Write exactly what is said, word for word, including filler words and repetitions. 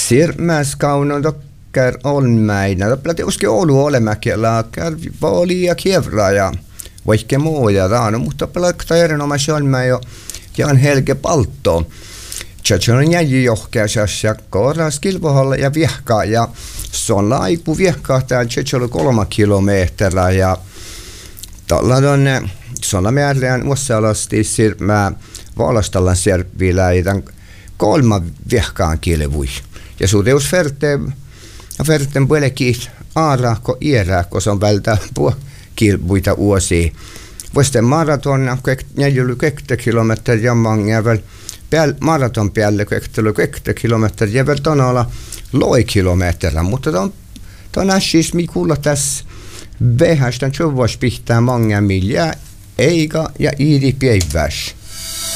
Sirmäs kaunon dokkar olmäinä. Plati uski Oulu olemäkellä kärvoli ja kievra ja vaikka muuja raano, mutta plakta erinomaisesti olmä jo ja Helge Paltto. Tjatsonen jäi johkeasas ja koras kilpohalla ja viehkaa ja se on laipu viehkaa täällä tjatsonen kolme kilometriä ja tällä on sådana määrään useasti sirmää Valastallan servillä ja kolma viehkaan kilvui. Ja suuteus färteen färteen puolekin aarahko iärahko se on vältää puo kilpuita uusia. Vuosten maraton neljällä kaksikymmentä kilometriä ja mangevel pääl maraton päälle kaksikymmentä kilometriä ja väl tonalla loi kilometriä, mutta on on assis mi kuulla tässä vähästä tjuvas pihtää mange miljoonaa eikä ja iidi päivässä.